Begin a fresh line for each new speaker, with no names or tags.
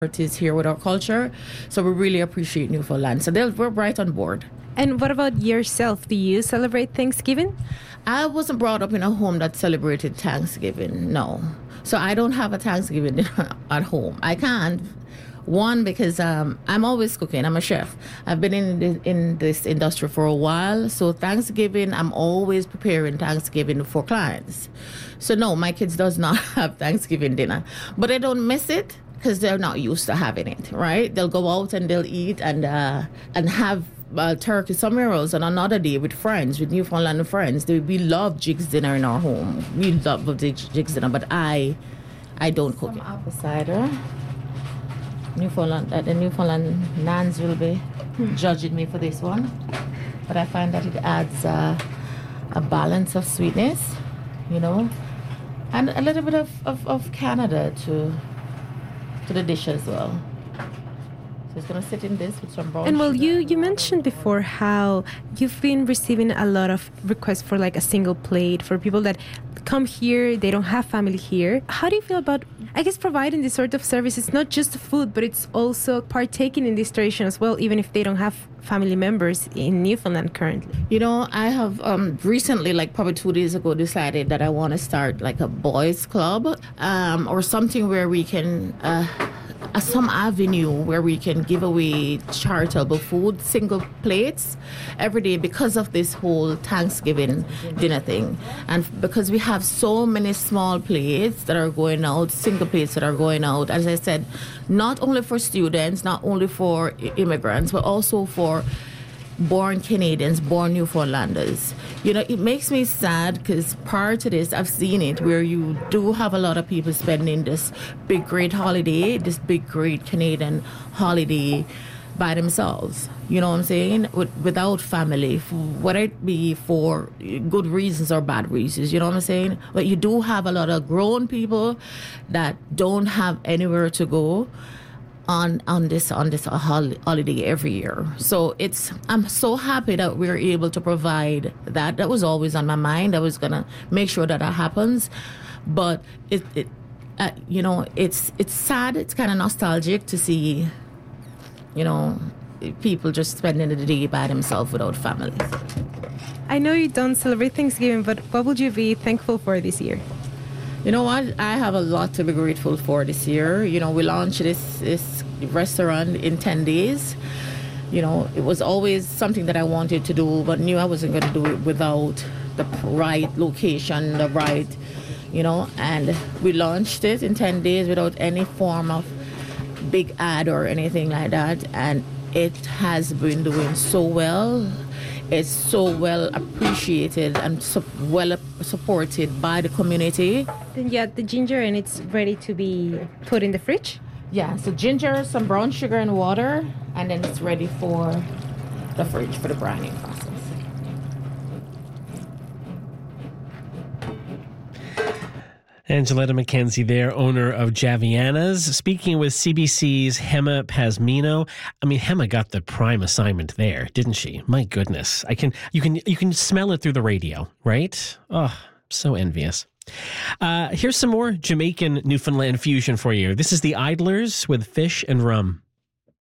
it is here with our culture. So we really appreciate Newfoundland. So we're right on board.
And what about yourself? Do you celebrate Thanksgiving?
I wasn't brought up in a home that celebrated Thanksgiving, no. So I don't have a Thanksgiving dinner at home. I can't. One, because I'm always cooking. I'm a chef. I've been in this industry for a while. So Thanksgiving, I'm always preparing Thanksgiving for clients. So no, my kids does not have Thanksgiving dinner. But I don't miss it because they're not used to having it, right? They'll go out and they'll eat and have turkey somewhere else on another day with friends, with Newfoundland friends. We love Jigs dinner in our home. We love the Jigs dinner, but I don't cook it. Apple cider. The Newfoundland nans will be judging me for this one, but I find that it adds a balance of sweetness, and a little bit of Canada to the dish as well. So it's going to sit in this with some brown
And well,
sugar.
you mentioned before how you've been receiving a lot of requests for like a single plate for people that come here, they don't have family here. How do you feel about, I guess, providing this sort of service? It's not just food, but it's also partaking in this tradition as well, even if they don't have family members in Newfoundland currently.
I have recently, like probably 2 days ago, decided that I want to start like a boys club or something where we can some avenue where we can give away charitable food, single plates every day because of this whole Thanksgiving dinner thing. And because we have so many small plates that are going out, single plates that are going out, as I said, not only for students, not only for immigrants, but also for born Canadians, born Newfoundlanders. It makes me sad because prior to this, I've seen it where you do have a lot of people spending this big, great holiday, this big, great Canadian holiday by themselves. You know what I'm saying? Without family, whether it be for good reasons or bad reasons. You know what I'm saying? But you do have a lot of grown people that don't have anywhere to go on this holiday every year. So I'm so happy that we're able to provide that. That was always on my mind. I was gonna make sure that happens, but it's sad. It's kind of nostalgic to see, people just spending the day by themselves without families.
I know you don't celebrate Thanksgiving, but what would you be thankful for this year?
You know what? I have a lot to be grateful for this year. We launched this restaurant in 10 days. It was always something that I wanted to do, but knew I wasn't going to do it without the right location, and we launched it in 10 days without any form of big ad or anything like that. And it has been doing so well. It's so well appreciated and well supported by the community.
Then you add the ginger and it's ready to be put in the fridge?
Yeah, so ginger, some brown sugar and water, and then it's ready for the fridge for the branding process.
Angeletta McKenzie there, owner of Javiana's, speaking with CBC's Hema Pasmino. I mean, Hema got the prime assignment there, didn't she? My goodness. You can smell it through the radio, right? Oh, so envious. Here's some more Jamaican Newfoundland fusion for you. This is the Idlers with Fish and Rum.